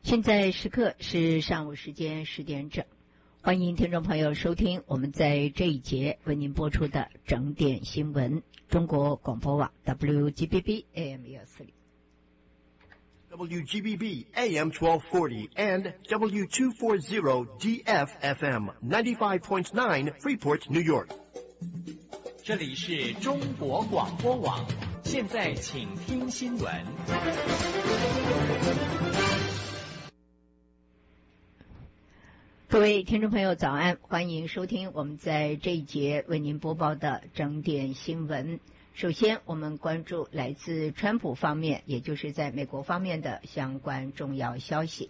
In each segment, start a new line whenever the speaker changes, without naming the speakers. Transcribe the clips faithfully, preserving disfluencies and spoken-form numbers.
现在时刻是上午时间十点整，欢迎听众朋友收听我们在这一节为您播出的整点新闻，中国广播网 W G B B A M 一二四零。
W G B B A M twelve forty and W two forty D F F M ninety-five point nine Freeport, New York.
这里是中国广播网，现在请听新闻。
各位听众朋友早安，欢迎收听我们在这一节为您播报的整点新闻。首先我们关注来自川普方面，也就是在美国方面的相关重要消息。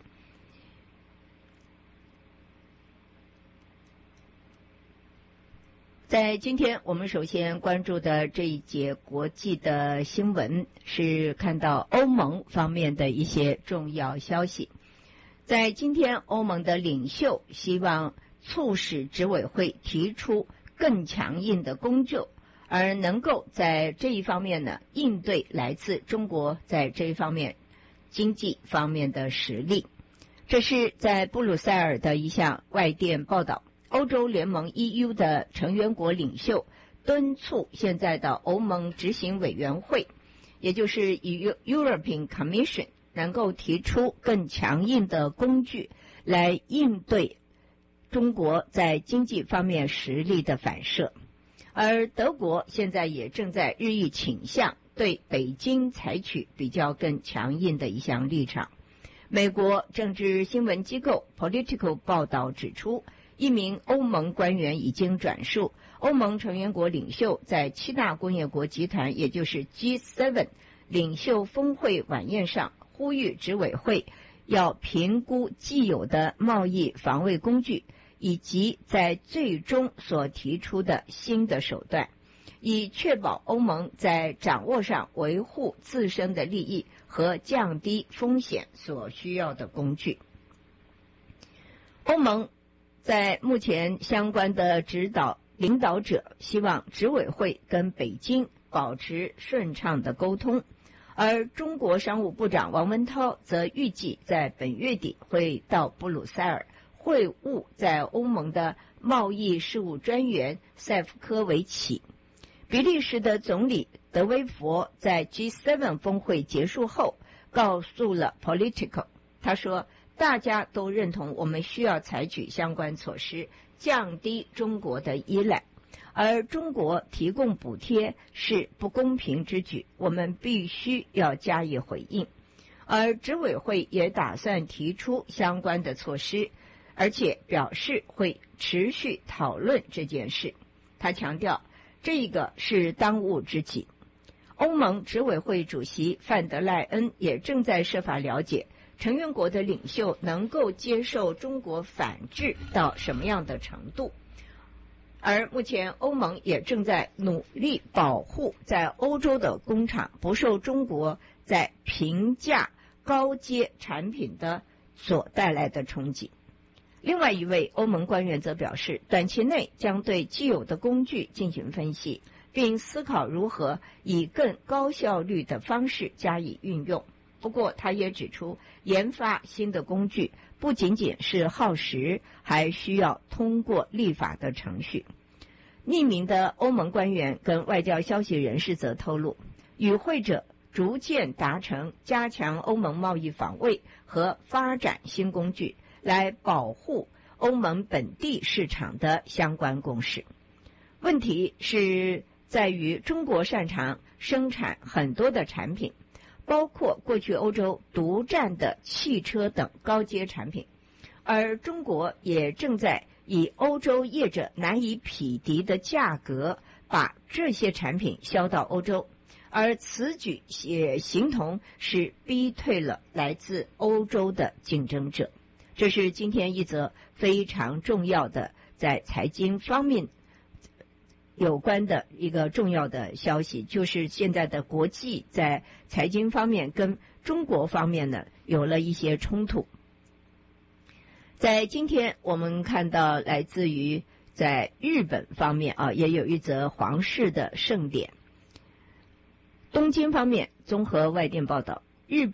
在今天我们首先关注的这一节国际的新闻，是看到欧盟方面的一些重要消息。在今天，欧盟的领袖希望促使执委会提出更强硬的公救，而能够在这一方面呢，应对来自中国在这一方面经济方面的实力。这是在布鲁塞尔的一项外电报道，欧洲联盟 E U 的成员国领袖敦促现在的欧盟执行委员会，也就是 European Commission，能够提出更强硬的工具来应对中国在经济方面实力的反射。而德国现在也正在日益倾向对北京采取比较更强硬的一项立场。美国政治新闻机构 Politico 报道指出，一名欧盟官员已经转述欧盟成员国领袖在七大工业国集团，也就是 G 七 领袖峰会晚宴上呼吁执委会要评估既有的贸易防卫工具，以及在最终所提出的新的手段，以确保欧盟在掌握上维护自身的利益和降低风险所需要的工具。欧盟在目前相关的指导领导者希望执委会跟北京保持顺畅的沟通，而中国商务部长王文涛则预计在本月底会到布鲁塞尔会晤在欧盟的贸易事务专员塞夫科维奇。比利时的总理德威佛在 G 七 峰会结束后告诉了 Politico， 他说大家都认同我们需要采取相关措施，降低中国的依赖。而中国提供补贴是不公平之举，我们必须要加以回应。而执委会也打算提出相关的措施，而且表示会持续讨论这件事。他强调，这个是当务之急。欧盟执委会主席范德赖恩也正在设法了解成员国的领袖能够接受中国反制到什么样的程度。而目前欧盟也正在努力保护在欧洲的工厂不受中国在平价高阶产品的所带来的冲击。另外一位欧盟官员则表示，短期内将对既有的工具进行分析，并思考如何以更高效率的方式加以运用。不过他也指出，研发新的工具不仅仅是耗时，还需要通过立法的程序。匿名的欧盟官员跟外交消息人士则透露，与会者逐渐达成加强欧盟贸易防卫和发展新工具来保护欧盟本地市场的相关共识。问题是在于中国擅长生产很多的产品，包括过去欧洲独占的汽车等高阶产品，而中国也正在以欧洲业者难以匹敌的价格把这些产品销到欧洲，而此举也形同是逼退了来自欧洲的竞争者。这是今天一则非常重要的在财经方面有关的一个重要的消息，就是现在的国际在财经方面跟中国方面呢有了一些冲突。在今天我们看到来自于在日本方面啊，也有一则皇室的盛典。东京方面综合外电报道，日本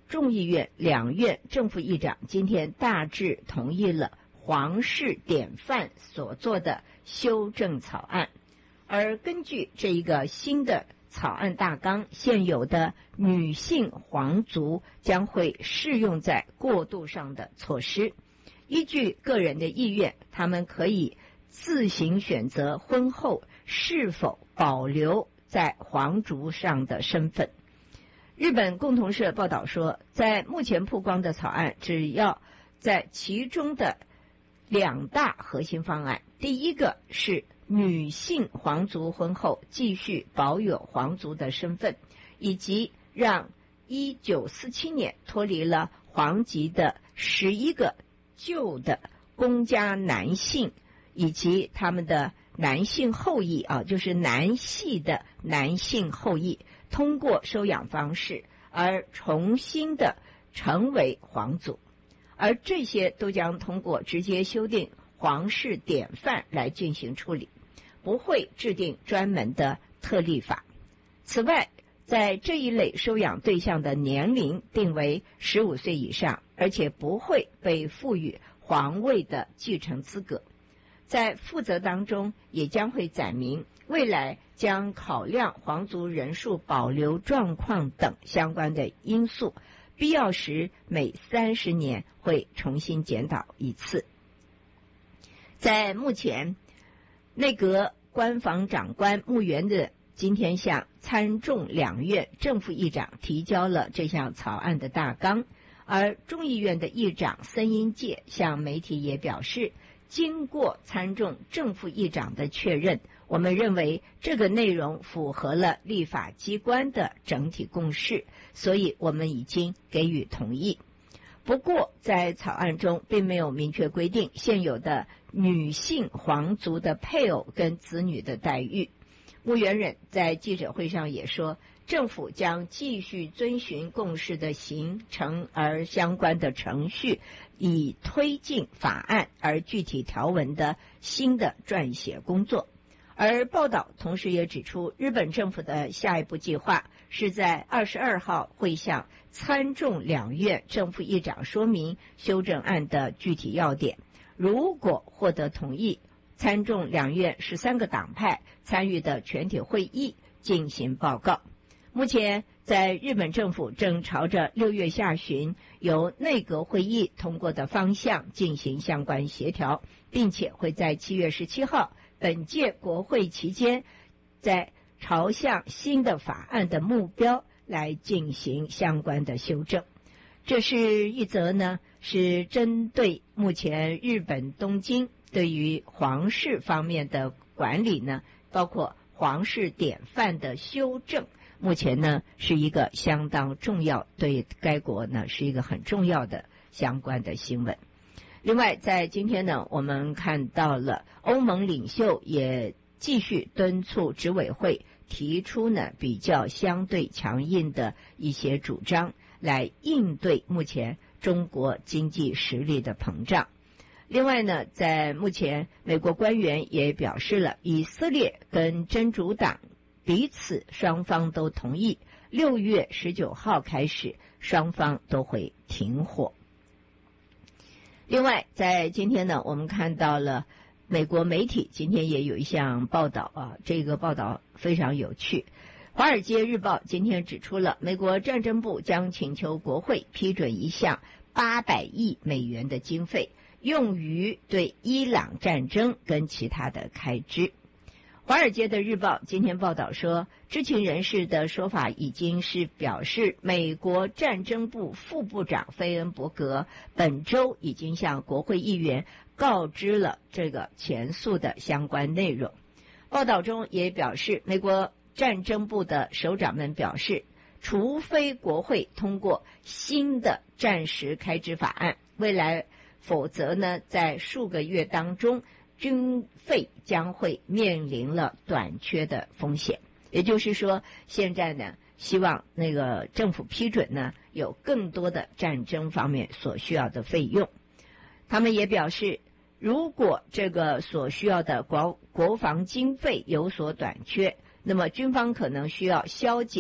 众议院两院正副议长今天大致同意了皇室典范所做的修正草案，而根据这一个新的草案大纲，现有的女性皇族将会适用在过渡上的措施。依据个人的意愿，他们可以自行选择婚后是否保留在皇族上的身份。日本共同社报道说，在目前曝光的草案，只要在其中的两大核心方案，第一个是女性皇族婚后继续保有皇族的身份，以及让一九四七年脱离了皇籍的十一个旧的公家男性以及他们的男性后裔啊，就是男系的男性后裔，通过收养方式而重新的成为皇族，而这些都将通过直接修订皇室典范来进行处理，不会制定专门的特例法。此外，在这一类收养对象的年龄定为十五岁以上，而且不会被赋予皇位的继承资格。在附则当中也将会载明，未来将考量皇族人数保留状况等相关的因素，必要时每三十年会重新检讨一次。在目前，内阁官房长官穆原的今天向参众两院正副议长提交了这项草案的大纲，而众议院的议长森英介向媒体也表示，经过参众正副议长的确认，我们认为这个内容符合了立法机关的整体共识，所以我们已经给予同意。不过在草案中并没有明确规定现有的女性皇族的配偶跟子女的待遇。穆原忍在记者会上也说，政府将继续遵循共识的形成而相关的程序，以推进法案而具体条文的新的撰写工作。而报道同时也指出，日本政府的下一步计划是在二十二号会向参众两院正副议长说明修正案的具体要点。如果获得同意，参众两院十三个党派参与的全体会议进行报告。目前在日本政府正朝着六月下旬由内阁会议通过的方向进行相关协调，并且会在七月十七号本届国会期间，在朝向新的法案的目标来进行相关的修正。这是一则呢，是针对目前日本东京对于皇室方面的管理呢，包括皇室典范的修正，目前呢是一个相当重要，对该国呢是一个很重要的相关的新闻。另外，在今天呢，我们看到了欧盟领袖也继续敦促执委会提出呢比较相对强硬的一些主张，来应对目前中国经济实力的膨胀。另外呢，在目前美国官员也表示了，以色列跟真主党彼此双方都同意，六月十九号开始双方都会停火。另外，在今天呢，我们看到了美国媒体今天也有一项报道啊，这个报道非常有趣。华尔街日报今天指出了，美国战争部将请求国会批准一项八百亿美元的经费，用于对伊朗战争跟其他的开支。华尔街的日报今天报道说，知情人士的说法已经是表示，美国战争部副部长菲恩伯格本周已经向国会议员告知了这个前述的相关内容。报道中也表示，美国战争部的首长们表示，除非国会通过新的战时开支法案，未来否则呢，在数个月当中，军费将会面临了短缺的风险。也就是说，现在呢，希望那个政府批准呢，有更多的战争方面所需要的费用。他们也表示，如果这个所需要的国国防经费有所短缺，那么军方可能需要削减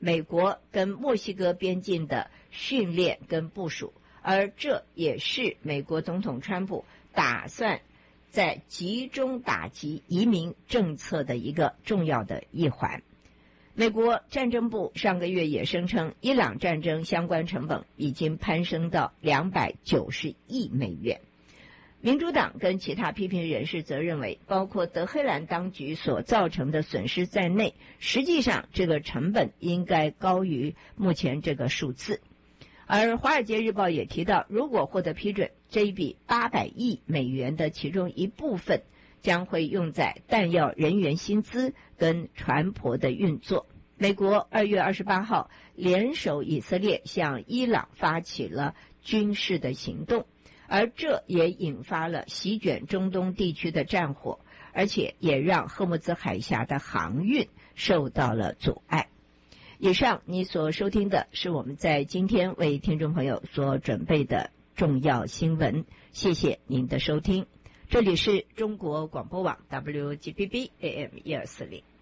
美国跟墨西哥边境的训练跟部署，而这也是美国总统川普打算在集中打击移民政策的一个重要的一环。美国战争部上个月也声称，伊朗战争相关成本已经攀升到两百九十亿美元。民主党跟其他批评人士则认为，包括德黑兰当局所造成的损失在内，实际上这个成本应该高于目前这个数字。而《华尔街日报》也提到，如果获得批准，这一笔八百亿美元的其中一部分将会用在弹药、人员薪资跟船舶的运作。美国二月二十八号联手以色列向伊朗发起了军事的行动，而这也引发了席卷中东地区的战火，而且也让荷姆兹海峡的航运受到了阻碍。以上你所收听的是我们在今天为听众朋友所准备的重要新闻，谢谢您的收听。这里是中国广播网 W G B B A M 一二四零。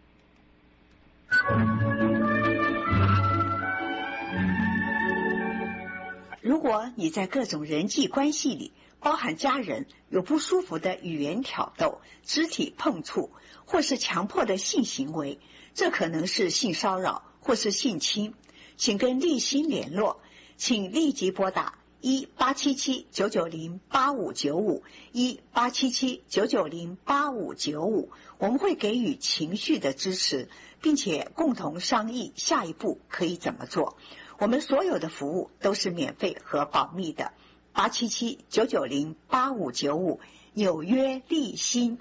如果你在各种人际关系里，包含家人，有不舒服的语言挑逗、肢体碰触，或是强迫的性行为，这可能是性骚扰或是性侵，请跟立新联络，请立即拨打一八七七九九零八五九五一八七七九九零八五九五，我们会给予情绪的支持，并且共同商议下一步可以怎么做。我们所有的服务都是免费和保密的。八七七九九零八五九五，纽约立新。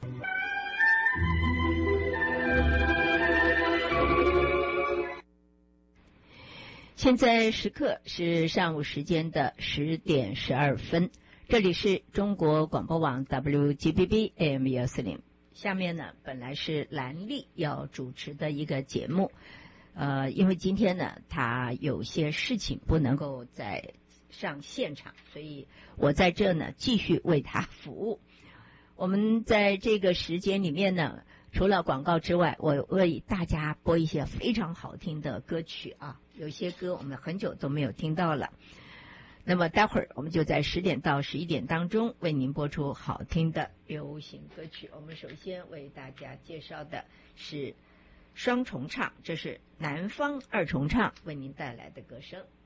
现在时刻是上午时间的十点十二分，这里是中国广播网 W G B B A M 一二四零。下面呢，本来是兰丽要主持的一个节目，呃，因为今天呢，她有些事情不能够在上现场，所以我在这呢继续为她服务。我们在这个时间里面呢，除了广告之外，我为大家播一些非常好听的歌曲啊，有些歌我们很久都没有听到了。那么待会儿我们就在十点到十一点当中为您播出好听的流行歌曲。我们首先为大家介绍的是双重唱，这是南方二重唱为您带来的歌声。